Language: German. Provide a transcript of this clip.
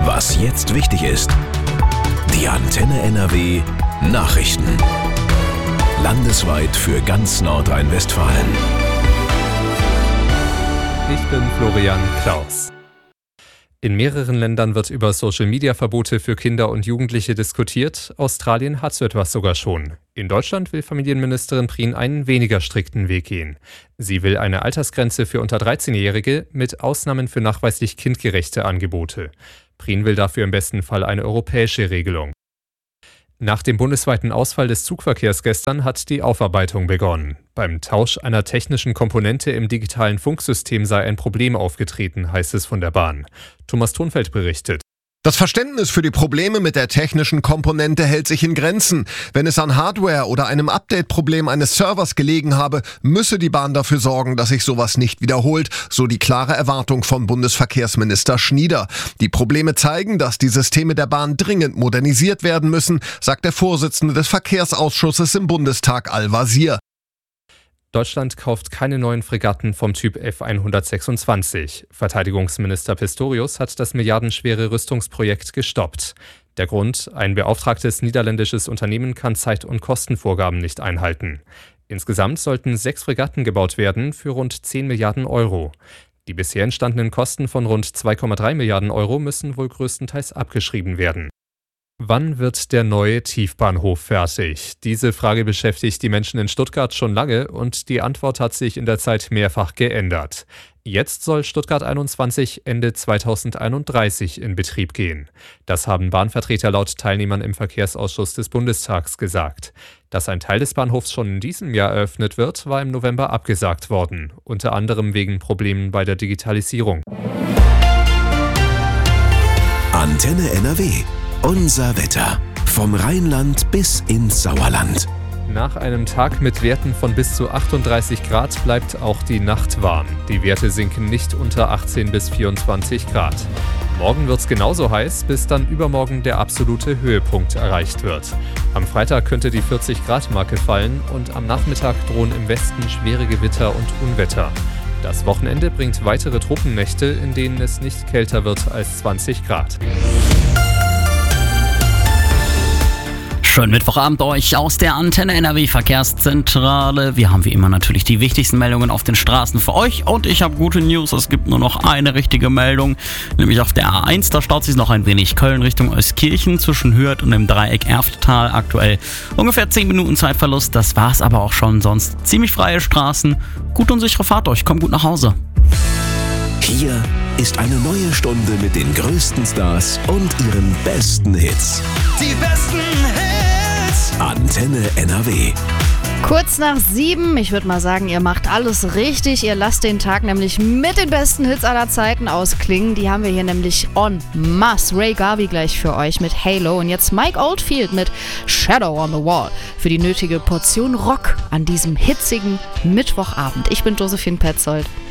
Was jetzt wichtig ist. Die Antenne NRW Nachrichten. Landesweit für ganz Nordrhein-Westfalen. Ich bin Florian Klaus. In mehreren Ländern wird über Social-Media-Verbote für Kinder und Jugendliche diskutiert. Australien hat so etwas sogar schon. In Deutschland will Familienministerin Prien einen weniger strikten Weg gehen. Sie will eine Altersgrenze für unter 13-Jährige mit Ausnahmen für nachweislich kindgerechte Angebote. Prien will dafür im besten Fall eine europäische Regelung. Nach dem bundesweiten Ausfall des Zugverkehrs gestern hat die Aufarbeitung begonnen. Beim Tausch einer technischen Komponente im digitalen Funksystem sei ein Problem aufgetreten, heißt es von der Bahn. Thomas Thunfeld berichtet. Das Verständnis für die Probleme mit der technischen Komponente hält sich in Grenzen. Wenn es an Hardware oder einem Update-Problem eines Servers gelegen habe, müsse die Bahn dafür sorgen, dass sich sowas nicht wiederholt, so die klare Erwartung von Bundesverkehrsminister Schnieder. Die Probleme zeigen, dass die Systeme der Bahn dringend modernisiert werden müssen, sagt der Vorsitzende des Verkehrsausschusses im Bundestag Al-Wazir. Deutschland kauft keine neuen Fregatten vom Typ F-126. Verteidigungsminister Pistorius hat das milliardenschwere Rüstungsprojekt gestoppt. Der Grund: ein beauftragtes niederländisches Unternehmen kann Zeit- und Kostenvorgaben nicht einhalten. Insgesamt sollten 6 Fregatten gebaut werden für rund 10 Milliarden Euro. Die bisher entstandenen Kosten von rund 2,3 Milliarden Euro müssen wohl größtenteils abgeschrieben werden. Wann wird der neue Tiefbahnhof fertig? Diese Frage beschäftigt die Menschen in Stuttgart schon lange und die Antwort hat sich in der Zeit mehrfach geändert. Jetzt soll Stuttgart 21 Ende 2031 in Betrieb gehen. Das haben Bahnvertreter laut Teilnehmern im Verkehrsausschuss des Bundestags gesagt. Dass ein Teil des Bahnhofs schon in diesem Jahr eröffnet wird, war im November abgesagt worden, unter anderem wegen Problemen bei der Digitalisierung. Antenne NRW. Unser Wetter. Vom Rheinland bis ins Sauerland. Nach einem Tag mit Werten von bis zu 38 Grad bleibt auch die Nacht warm. Die Werte sinken nicht unter 18 bis 24 Grad. Morgen wird es genauso heiß, bis dann übermorgen der absolute Höhepunkt erreicht wird. Am Freitag könnte die 40-Grad-Marke fallen und am Nachmittag drohen im Westen schwere Gewitter und Unwetter. Das Wochenende bringt weitere Trockennächte, in denen es nicht kälter wird als 20 Grad. Schönen Mittwochabend euch aus der Antenne NRW Verkehrszentrale. Wir haben wie immer natürlich die wichtigsten Meldungen auf den Straßen für euch und ich habe gute News. Es gibt nur noch eine richtige Meldung, nämlich auf der A1. Da staut sich noch ein wenig Köln Richtung Euskirchen zwischen Hürth und dem Dreieck Erfttal. Aktuell ungefähr 10 Minuten Zeitverlust. Das war's aber auch schon. Sonst ziemlich freie Straßen. Gute und sichere Fahrt euch. Kommt gut nach Hause. Hier ist eine neue Stunde mit den größten Stars und ihren besten Hits. Die besten Hits! Antenne NRW. Kurz nach 7, ich würde mal sagen, ihr macht alles richtig. Ihr lasst den Tag nämlich mit den besten Hits aller Zeiten ausklingen. Die haben wir hier nämlich en masse. Ray Garvey gleich für euch mit Halo und jetzt Mike Oldfield mit Shadow on the Wall für die nötige Portion Rock an diesem hitzigen Mittwochabend. Ich bin Josephine Petzold.